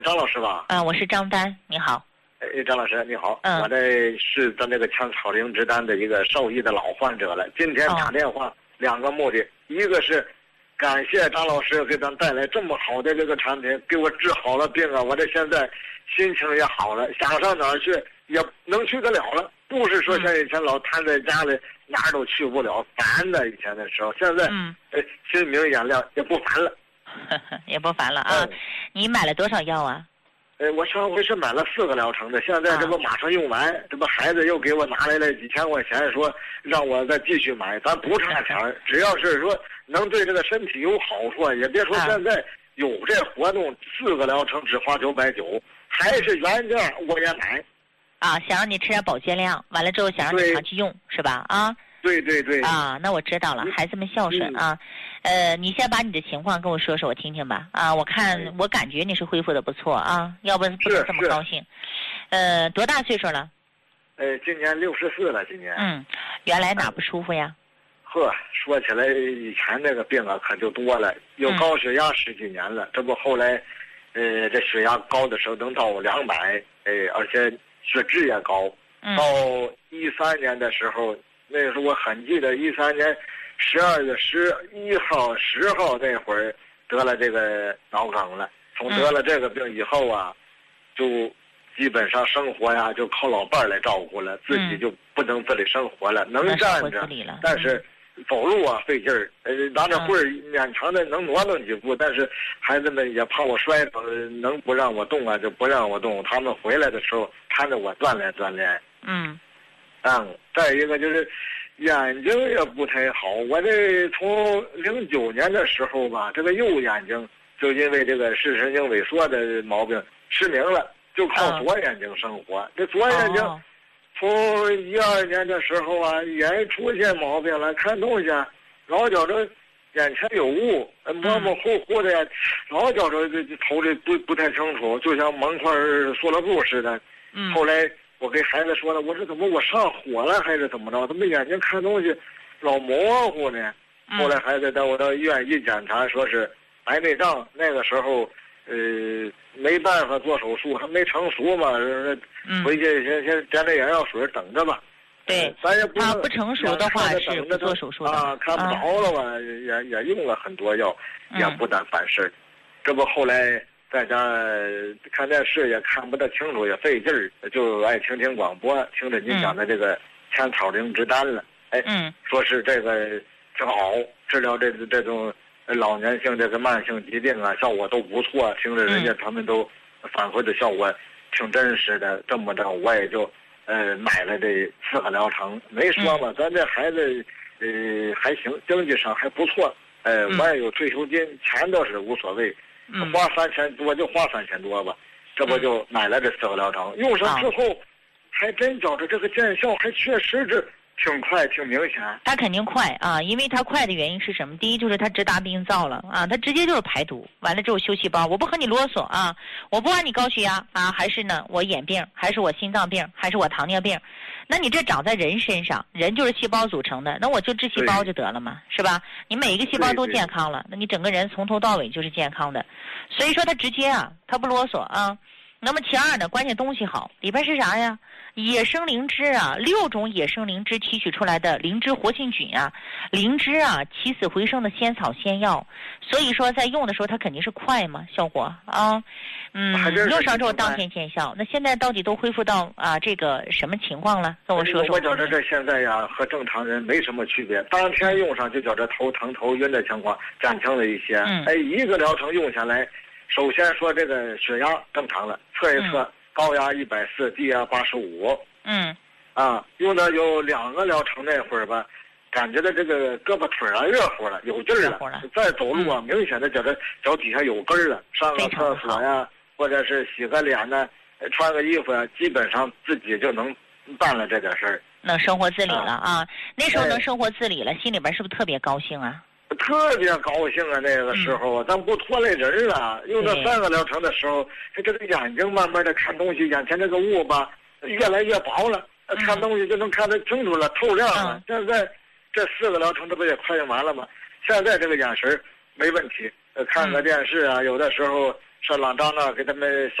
张老师吧？ 我是张丹，你好。 张老师你好，我这是咱这个强草灵之丹的一个受益的老患者了。今天打电话两个目的，一个是感谢张老师给咱带来这么好的这个产品，给我治好了病啊！我这现在心情也好了，想上哪儿去也能去得了了，不是说像以前老瘫在家里哪儿都去不了，烦的以前的时候。现在心明眼亮，也不烦了， 也不烦了啊！你买了多少药啊？ 我上回是买了4个疗程的，现在这不马上用完，这不孩子又给我拿来了几千块钱，说让我再继续买，咱不差钱，只要是说能对这个身体有好处，也别说现在有这活动，4个疗程只花990，还是原价我也买。 想让你吃点保健量，完了之后想让你长期用，是吧？ 对。 那我知道了，孩子们孝顺啊。你先把你的情况跟我说说，我听听吧。我感觉你是恢复的不错啊，要不能这么高兴。多大岁数了？ 今年64了，今年。 原来哪不舒服呀？ 说起来以前那个病啊可就多了，有高血压10几年了，这不后来，这血压高的时候能到200，而且血脂也高。到13年的时候，那时候我很记得13年12月11号、10号那会儿得了这个脑梗了。从得了这个病以后啊，就基本上生活呀就靠老伴儿来照顾了，自己就不能自理生活了，能站着，但是走路啊费劲儿，拿着棍儿勉强的能挪动几步，但是孩子们也怕我摔倒，能不让我动啊就不让我动，他们回来的时候看着我锻炼锻炼。再一个就是眼睛也不太好，我这从09年的时候吧，这个右眼睛就因为这个视神经萎缩的毛病失明了，就靠左眼睛生活。这左眼睛从12年的时候啊，也出现毛病了，看东西老觉着眼前有雾，模模糊糊的，老觉着这头里不太清楚，就像蒙块塑料布似的。后来我给孩子说了，我说怎么我上火了还是怎么着？怎么眼睛看东西老模糊呢？后来孩子带我到医院一检查，说是白内障，那个时候没办法做手术，还没成熟嘛，回去先点点眼药水等着吧。 对， 咱也不成熟的话是不做手术的看不着了嘛，也用了很多药，也不但反事。这不后来在家看电视也看不大清楚，也费劲儿，就爱听听广播，听着您讲的这个千草灵之丹了。说是这个挺好，治疗这种老年性这个慢性疾病啊，效果都不错。听着人家他们都反馈的效果挺真实的，这么着我也就买了这4个疗程。没说嘛，咱这孩子还行，经济上还不错。我也有退休金，钱倒是无所谓。花3000多就花3000多吧，这不就买了这4个疗程，用上之后，还真觉着这个见效还确实是挺快挺明显。 它肯定快啊，因为它快的原因是什么？第一就是它直达病灶了啊，它直接就是排毒，完了之后修细胞。我不和你啰嗦啊，我不管你高血压啊，还是呢我眼病，还是我心脏病，还是我糖尿病，那你这长在人身上，人就是细胞组成的，那我就治细胞就得了嘛，是吧？你每一个细胞都健康了，那你整个人从头到尾就是健康的。所以说它直接啊，它不啰嗦啊。那么其二呢，关键东西好，里边是啥呀？野生灵芝啊，6种野生灵芝提取出来的灵芝活性菌啊，灵芝啊起死回生的仙草仙药，所以说在用的时候它肯定是快嘛，效果啊，用上之后当天见效。那现在到底都恢复到这个什么情况了？跟我说说。 我觉着这现在呀和正常人没什么区别，当天用上就觉着头疼头晕的情况减轻了一些。一个疗程用下来，首先说这个血压正常了，测一测。高压140，低压85。用的有2个疗程那会儿吧，感觉到这个胳膊腿啊热乎了，有劲儿了。再走路啊，明显的觉得脚底下有根儿了。上个厕所呀，或者是洗个脸呢，穿个衣服啊，基本上自己就能办了这点事儿。 能生活自理了啊！那时候能生活自理了，心里边是不是特别高兴啊？ 特别高兴啊！那个时候咱不拖累人了。用这3个疗程的时候，这个眼睛慢慢的看东西，眼前这个雾吧越来越薄了，看东西就能看得清楚了，透亮了。现在这4个疗程这不也快用完了吗？现在这个眼神没问题，看个电视啊，有的时候上朗章那给他们